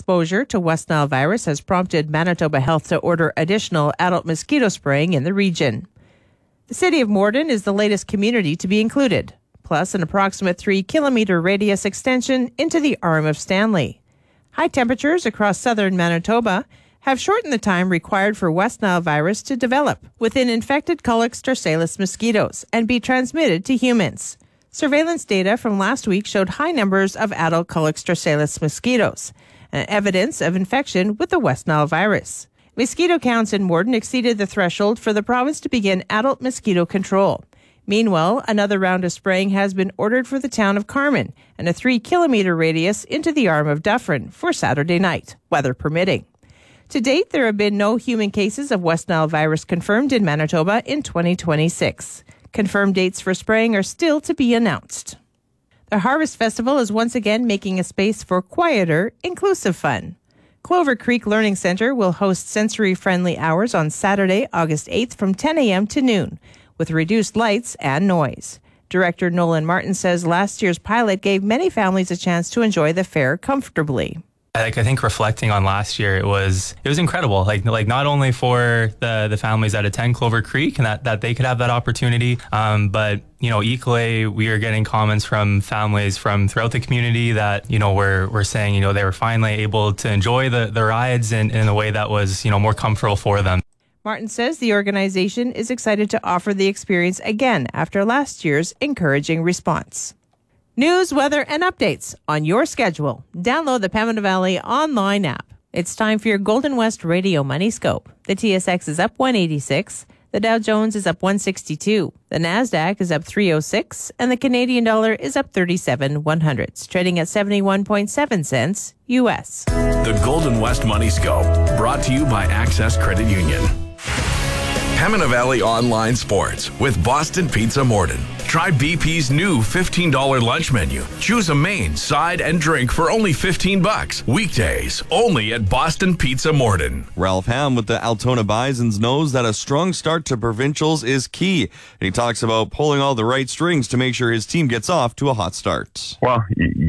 exposure to West Nile virus has prompted Manitoba Health to order additional adult mosquito spraying in the region. The city of Morden is the latest community to be included, plus an approximate 3-kilometer radius extension into the arm of Stanley. High temperatures across southern Manitoba have shortened the time required for West Nile virus to develop within infected Culex torsalis mosquitoes and be transmitted to humans. Surveillance data from last week showed high numbers of adult Culex torsalis mosquitoes, evidence of infection with the West Nile virus. Mosquito counts in Morden exceeded the threshold for the province to begin adult mosquito control. Meanwhile, another round of spraying has been ordered for the town of Carman and a 3-kilometer radius into the arm of Dufferin for Saturday night, weather permitting. To date, there have been no human cases of West Nile virus confirmed in Manitoba in 2026. Confirmed dates for spraying are still to be announced. The Harvest Festival is once again making a space for quieter, inclusive fun. Clover Creek Learning Centre will host sensory-friendly hours on Saturday, August 8th from 10 a.m. to noon, with reduced lights and noise. Director Nolan Martin says last year's pilot gave many families a chance to enjoy the fair comfortably. I think reflecting on last year, it was incredible. Like not only for the families that attend Clover Creek and that they could have that opportunity, but equally we are getting comments from families from throughout the community that were saying they were finally able to enjoy the rides in a way that was more comfortable for them. Martin says the organization is excited to offer the experience again after last year's encouraging response. News, weather, and updates on your schedule. Download the Pembina Valley online app. It's time for your Golden West Radio Money Scope. The TSX is up 186. The Dow Jones is up 162. The NASDAQ is up 306. And the Canadian dollar is up 37 100s, trading at 71.7 cents U.S. The Golden West Money Scope, brought to you by Access Credit Union. Pembina Valley Online Sports with Boston Pizza Morden. Try BP's new $15 lunch menu. Choose a main, side, and drink for only $15. Weekdays, only at Boston Pizza Morden. Ralph Ham with the Altona Bisons knows that a strong start to provincials is key. And he talks about pulling all the right strings to make sure his team gets off to a hot start. Well,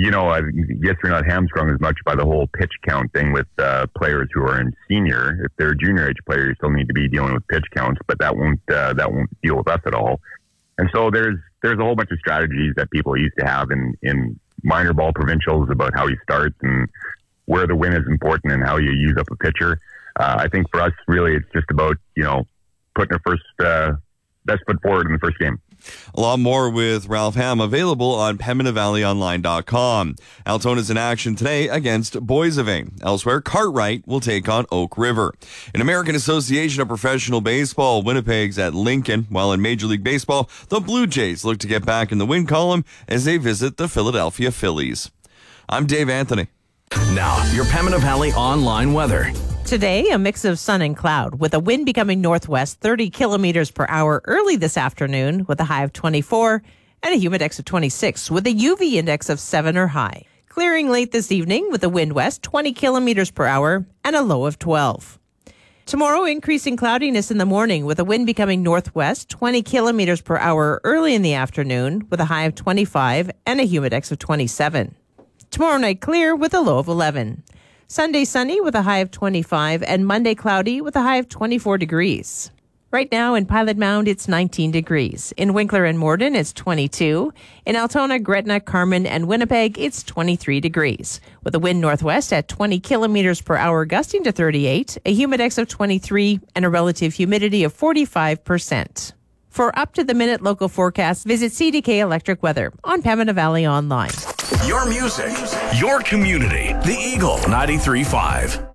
I guess you're not hamstrung as much by the whole pitch count thing with players who are in senior. If they're junior age players, you still need to be dealing with pitch counts, but that won't deal with us at all. And so there's a whole bunch of strategies that people used to have in minor ball provincials about how you start and where the win is important and how you use up a pitcher. I think for us, really, it's just about, putting our first best foot forward in the first game. A lot more with Ralph Ham available on PembinaValleyOnline.com. Altona's in action today against Boissevain. Elsewhere, Cartwright will take on Oak River. In American Association of Professional Baseball, Winnipeg's at Lincoln, while in Major League Baseball, the Blue Jays look to get back in the win column as they visit the Philadelphia Phillies. I'm Dave Anthony. Now, your Pembina Valley online weather. Today, a mix of sun and cloud, with a wind becoming northwest 30 kilometers per hour early this afternoon, with a high of 24 and a humidex of 26, with a UV index of 7 or high. Clearing late this evening with a wind west 20 kilometers per hour and a low of 12. Tomorrow, increasing cloudiness in the morning, with a wind becoming northwest 20 kilometers per hour early in the afternoon, with a high of 25 and a humidex of 27. Tomorrow night, clear with a low of 11. Sunday sunny with a high of 25 and Monday cloudy with a high of 24 degrees. Right now in Pilot Mound, it's 19 degrees. In Winkler and Morden, it's 22. In Altona, Gretna, Carman, and Winnipeg, it's 23 degrees. With a wind northwest at 20 kilometers per hour gusting to 38, a humidex of 23, and a relative humidity of 45%. For up-to-the-minute local forecasts, visit CDK Electric Weather on Pembina Valley Online. Your music, your community. The Eagle 93.5.